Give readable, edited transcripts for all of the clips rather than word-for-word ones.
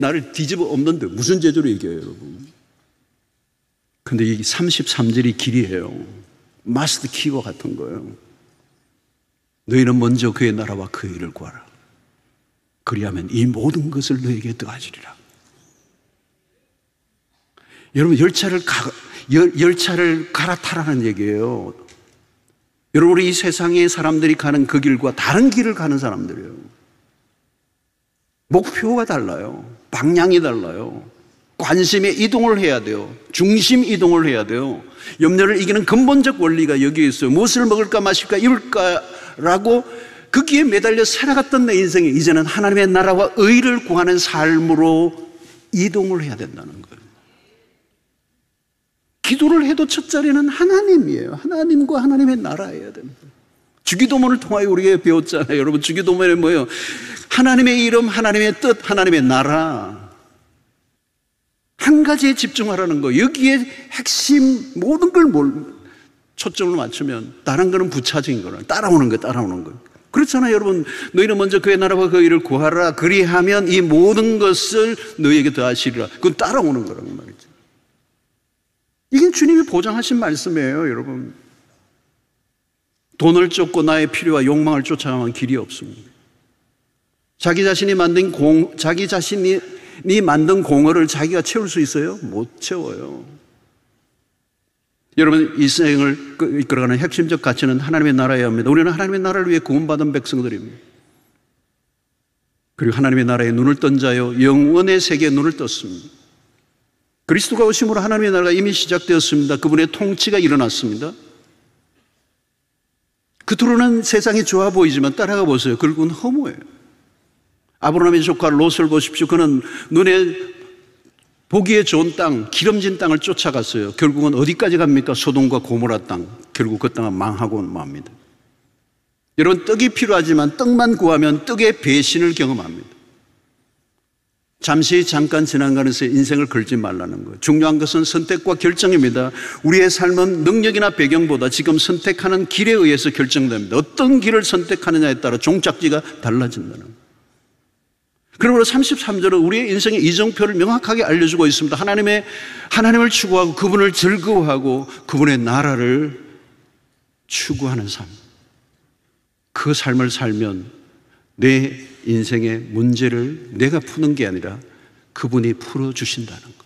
나를 뒤집어 엎는데 무슨 재주로 이겨요, 여러분? 근데 이 33절이 길이에요. 마스터 키와 같은 거예요. 너희는 먼저 그의 나라와 그의 일을 구하라. 그리하면 이 모든 것을 너에게 더하시리라. 여러분, 열차를 갈아타라는 얘기예요. 여러분, 우리 이 세상의 사람들이 가는 그 길과 다른 길을 가는 사람들이에요. 목표가 달라요. 방향이 달라요. 관심의 이동을 해야 돼요. 중심 이동을 해야 돼요. 염려를 이기는 근본적 원리가 여기에 있어요. 무엇을 먹을까 마실까 입을까라고 거기에 매달려 살아갔던 내 인생이 이제는 하나님의 나라와 의를 구하는 삶으로 이동을 해야 된다는 거예요. 기도를 해도 첫 자리는 하나님이에요. 하나님과 하나님의 나라여야 됩니다. 주기도문을 통하여 우리에게 배웠잖아요. 여러분, 주기도문에 뭐예요? 하나님의 이름, 하나님의 뜻, 하나님의 나라. 한 가지에 집중하라는 거예요. 여기에 핵심 모든 걸 초점을 맞추면 다른 거는 부차적인 거예요. 따라오는 거예요. 그렇잖아요, 여러분. 너희는 먼저 그의 나라와 그 일을 구하라. 그리하면 이 모든 것을 너희에게 더하시리라. 그건 따라오는 거라는 말이죠. 이게 주님이 보장하신 말씀이에요, 여러분. 돈을 쫓고 나의 필요와 욕망을 쫓아가면 길이 없습니다. 자기 자신이 만든 공허를 자기가 채울 수 있어요? 못 채워요. 여러분, 이 생을 이끌어가는 핵심적 가치는 하나님의 나라여야 합니다. 우리는 하나님의 나라를 위해 구원받은 백성들입니다. 그리고 하나님의 나라에 눈을 뜬 자요, 영원의 세계에 눈을 떴습니다. 그리스도가 오심으로 하나님의 나라가 이미 시작되었습니다. 그분의 통치가 일어났습니다. 겉으로는 세상이 좋아 보이지만 따라가 보세요. 결국은 허무해요. 아브라함의 조카 롯을 보십시오. 그는 눈에 보기에 좋은 땅, 기름진 땅을 쫓아갔어요. 결국은 어디까지 갑니까? 소돔과 고모라 땅. 결국 그 땅은 망하고 맙니다. 여러분, 떡이 필요하지만 떡만 구하면 떡의 배신을 경험합니다. 잠깐 지나가는 새 인생을 걸지 말라는 거예요. 중요한 것은 선택과 결정입니다. 우리의 삶은 능력이나 배경보다 지금 선택하는 길에 의해서 결정됩니다. 어떤 길을 선택하느냐에 따라 종착지가 달라진다는 거예요. 그러므로 33절은 우리의 인생의 이정표를 명확하게 알려주고 있습니다. 하나님을 추구하고 그분을 즐거워하고 그분의 나라를 추구하는 삶. 그 삶을 살면 내 인생의 문제를 내가 푸는 게 아니라 그분이 풀어주신다는 것.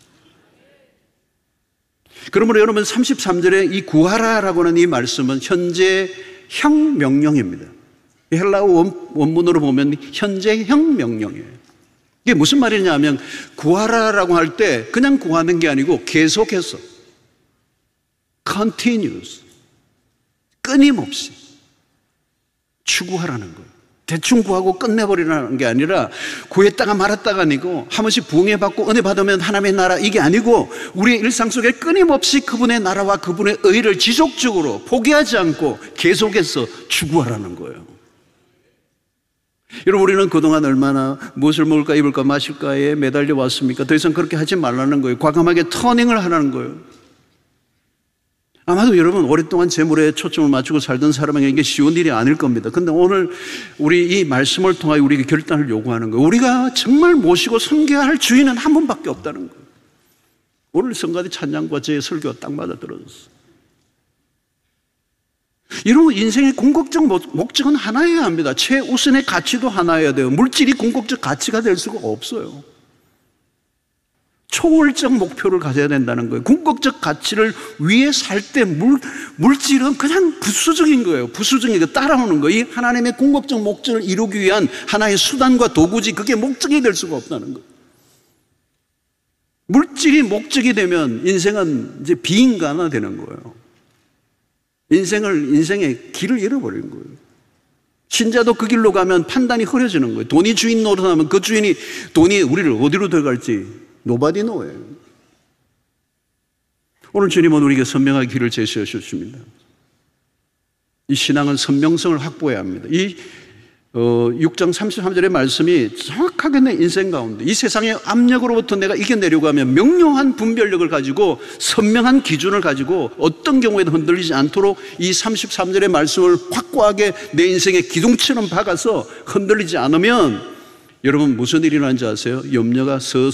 그러므로 여러분, 33절에 이 구하라라고 하는 이 말씀은 현재형 명령입니다. 헬라어 원문으로 보면 현재형 명령이에요. 이게 무슨 말이냐 하면 구하라라고 할 때 그냥 구하는 게 아니고 계속해서 continuous, 끊임없이 추구하라는 거예요. 대충 구하고 끝내버리라는 게 아니라 구했다가 말았다가 아니고 한 번씩 부흥해받고 은혜 받으면 하나님의 나라, 이게 아니고 우리의 일상 속에 끊임없이 그분의 나라와 그분의 의를 지속적으로 포기하지 않고 계속해서 추구하라는 거예요. 여러분, 우리는 그동안 얼마나 무엇을 먹을까 입을까 마실까에 매달려 왔습니까? 더 이상 그렇게 하지 말라는 거예요. 과감하게 터닝을 하라는 거예요. 아마도 여러분, 오랫동안 재물에 초점을 맞추고 살던 사람에게 이게 쉬운 일이 아닐 겁니다. 그런데 오늘 우리 이 말씀을 통하여 우리에게 결단을 요구하는 거예요. 우리가 정말 모시고 섬겨야 할 주인은 한 분밖에 없다는 거예요. 오늘 성가대 찬양과 제 설교가 딱 맞아 떨어졌어요. 여러분, 인생의 궁극적 목적은 하나여야 합니다. 최우선의 가치도 하나여야 돼요. 물질이 궁극적 가치가 될 수가 없어요. 초월적 목표를 가져야 된다는 거예요. 궁극적 가치를 위해 살 때 물질은 그냥 부수적인 거예요. 부수적인 거 따라오는 거예요. 이 하나님의 궁극적 목적을 이루기 위한 하나의 수단과 도구지 그게 목적이 될 수가 없다는 거예요. 물질이 목적이 되면 인생은 이제 비인간화 되는 거예요. 인생의 길을 잃어버리는 거예요. 신자도 그 길로 가면 판단이 흐려지는 거예요. 돈이 주인 노릇하면 그 돈이 우리를 어디로 들어갈지 nobody know예요. 오늘 주님은 우리에게 선명한 길을 제시해 주십니다. 이 신앙은 선명성을 확보해야 합니다. 이 6장 33절의 말씀이 정확하게 내 인생 가운데 이 세상의 압력으로부터 내가 이겨내려고 하면 명료한 분별력을 가지고 선명한 기준을 가지고 어떤 경우에도 흔들리지 않도록 이 33절의 말씀을 확고하게 내 인생의 기둥처럼 박아서 흔들리지 않으면 여러분 무슨 일이 일어나는지 아세요? 염려가